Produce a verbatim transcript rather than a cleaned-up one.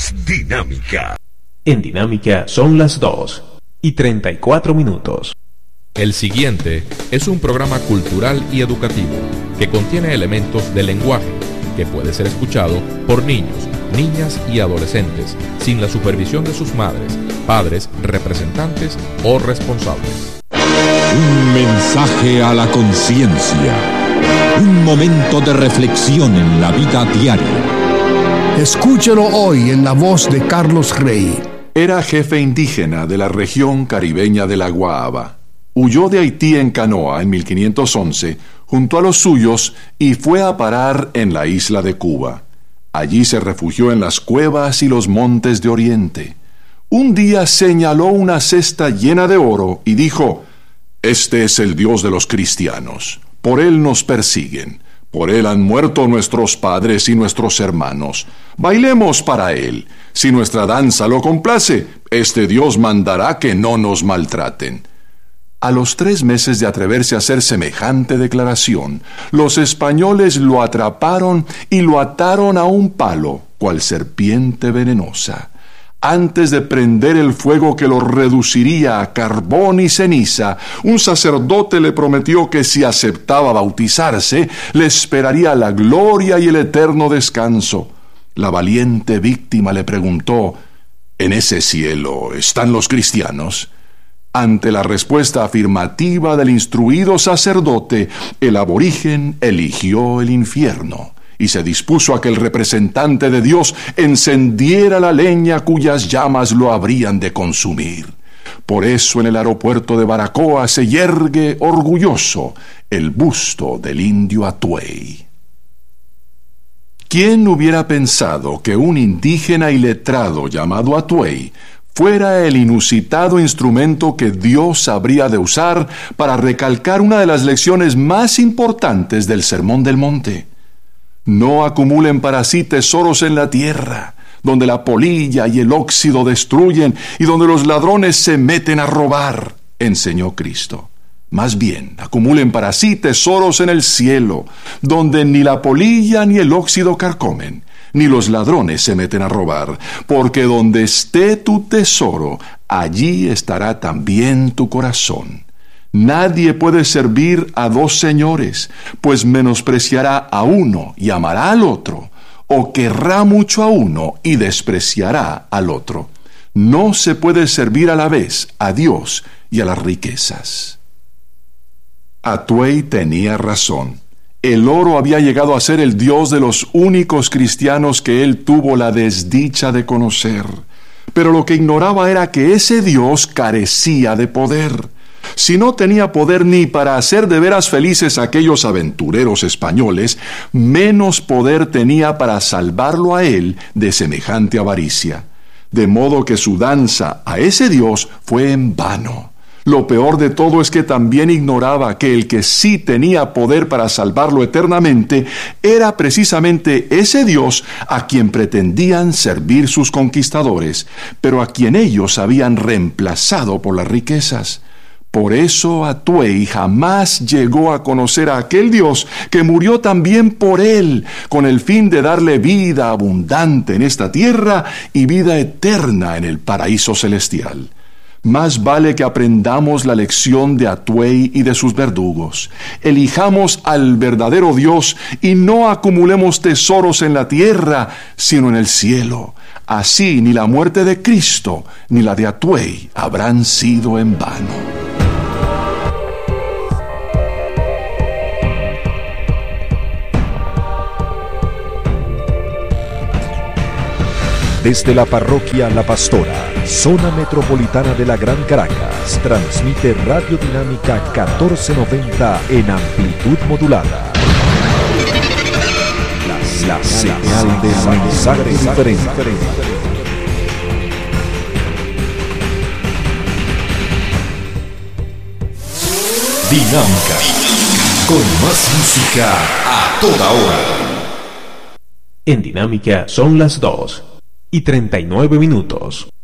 es Dinámica. En Dinámica son las dos y treinta y cuatro minutos. El siguiente es un programa cultural y educativo que contiene elementos de lenguaje que puede ser escuchado por niños, niñas y adolescentes sin la supervisión de sus madres, padres, representantes o responsables. Un mensaje a la conciencia. Un momento de reflexión en la vida diaria. Escúchelo hoy en la voz de Carlos Rey. Era jefe indígena de la región caribeña de la Guaaba. Huyó de Haití en canoa en mil quinientos once junto a los suyos y fue a parar en la isla de Cuba. Allí se refugió en las cuevas y los montes de Oriente. Un día señaló una cesta llena de oro y dijo: «Este es el Dios de los cristianos. Por él nos persiguen. Por él han muerto nuestros padres y nuestros hermanos. Bailemos para él. Si nuestra danza lo complace, este Dios mandará que no nos maltraten». A los tres meses de atreverse a hacer semejante declaración, los españoles lo atraparon y lo ataron a un palo, cual serpiente venenosa. Antes de prender el fuego que lo reduciría a carbón y ceniza, un sacerdote le prometió que si aceptaba bautizarse, le esperaría la gloria y el eterno descanso. La valiente víctima le preguntó: «¿En ese cielo están los cristianos?». Ante la respuesta afirmativa del instruido sacerdote, el aborigen eligió el infierno y se dispuso a que el representante de Dios encendiera la leña cuyas llamas lo habrían de consumir. Por eso en el aeropuerto de Baracoa se yergue orgulloso el busto del indio Atuey. ¿Quién hubiera pensado que un indígena iletrado llamado Atuey fuera el inusitado instrumento que Dios habría de usar para recalcar una de las lecciones más importantes del Sermón del Monte? No acumulen para sí tesoros en la tierra, donde la polilla y el óxido destruyen y donde los ladrones se meten a robar, enseñó Cristo. Más bien, acumulen para sí tesoros en el cielo, donde ni la polilla ni el óxido carcomen, ni los ladrones se meten a robar, porque donde esté tu tesoro, allí estará también tu corazón. Nadie puede servir a dos señores, pues menospreciará a uno y amará al otro, o querrá mucho a uno y despreciará al otro. No se puede servir a la vez a Dios y a las riquezas. Atuey tenía razón. El oro había llegado a ser el Dios de los únicos cristianos que él tuvo la desdicha de conocer. Pero lo que ignoraba era que ese Dios carecía de poder. Si no tenía poder ni para hacer de veras felices a aquellos aventureros españoles, menos poder tenía para salvarlo a él de semejante avaricia. De modo que su danza a ese Dios fue en vano. Lo peor de todo es que también ignoraba que el que sí tenía poder para salvarlo eternamente era precisamente ese Dios a quien pretendían servir sus conquistadores, pero a quien ellos habían reemplazado por las riquezas. Por eso Atuey jamás llegó a conocer a aquel Dios que murió también por él, con el fin de darle vida abundante en esta tierra y vida eterna en el paraíso celestial. Más vale que aprendamos la lección de Atuey y de sus verdugos. Elijamos al verdadero Dios y no acumulemos tesoros en la tierra, sino en el cielo. Así ni la muerte de Cristo ni la de Atuey habrán sido en vano. Desde la parroquia La Pastora, zona metropolitana de la Gran Caracas, transmite Radio Dinámica catorce noventa en amplitud modulada. La, la señal de mensaje diferente. Dinámica, con más música a toda hora. En Dinámica son las dos y treinta y nueve minutos.